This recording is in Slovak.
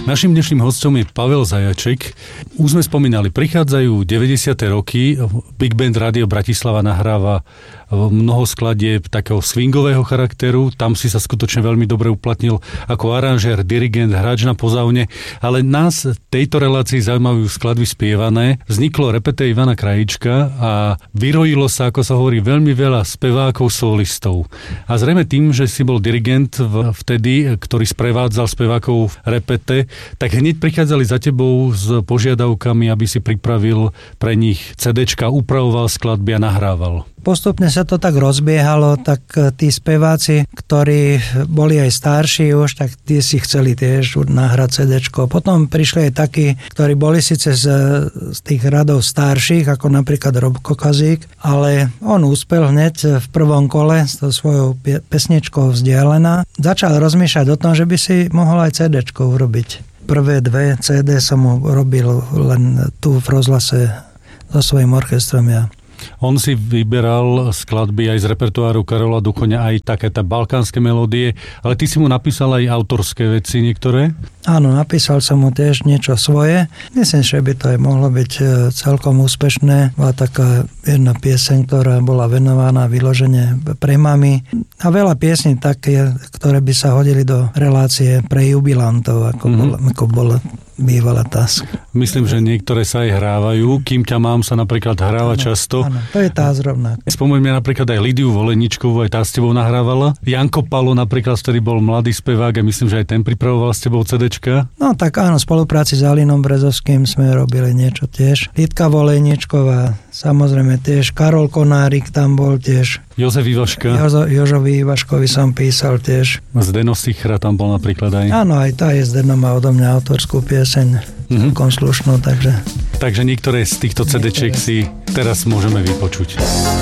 Naším dnešným hosťom je Pavel Zajaček. Už sme spomínali, prichádzajú 90. roky, Big Band Radio Bratislava nahráva mnoho skladieb takého swingového charakteru, tam si sa skutočne veľmi dobre uplatnil ako aranžér, dirigent, hráč na pozaune, ale nás v tejto relácii zaujímajú skladby spievané. Vzniklo repete Ivana Krajíčka a vyrojilo sa, ako sa hovorí, veľmi veľa spevákov, solistov. A zrejme tým, že si bol dirigent vtedy, ktorý sprevádzal spevákov repete, tak hneď prichádzali za tebou s požiadavkami, aby si pripravil pre nich CDčka, upravoval skladby a nahrával. Postupne sa to tak rozbiehalo, tak tí speváci, ktorí boli aj starší už, tak tí si chceli tiež nahrať CDčko. Potom prišli aj takí, ktorí boli síce z tých radov starších, ako napríklad Robko Kazík, ale on úspel hneď v prvom kole s tou svojou pesničkou Vzdialená. Začal rozmýšľať o tom, že by si mohol aj CDčko urobiť. Prvé 2 CD som mu robil len tu v rozhlase so svojím orchestrom ja. On si vyberal skladby aj z repertoáru Karola Duchoňa, aj také tá balkánske melódie, ale ty si mu napísal aj autorské veci niektoré? Áno, napísal som mu tiež niečo svoje. Myslím, že by to aj mohlo byť celkom úspešné. Bola taká jedna pieseň, ktorá bola venovaná vyložene pre mami. A veľa piesní také, ktoré by sa hodili do relácie pre jubilantov, ako bola bývala tá. Myslím, že niektoré sa aj hrávajú. Kým ťa mám sa napríklad hráva často. Áno, to je tá zrovna. Spomeňme napríklad aj Lidiu Voleničkovú, aj tá s tebou nahrávala. Janko Palo napríklad, ktorý bol mladý spevák a myslím, že aj ten pripravoval s tebou CDčka. No tak áno, v spolupráci s Alinom Brezovským sme robili niečo tiež. Lidka Voleničková, samozrejme tiež. Karol Konárik tam bol tiež. Jozef Ivaška. Jožovi Ivaškovi som písal tiež. Zdeno Sichra tam bol napríklad aj. Áno, aj tá je Zdeno, má odo mňa autorskú pieseň slušnú, takže... Takže niektoré z týchto CDčiek si teraz môžeme vypočuť.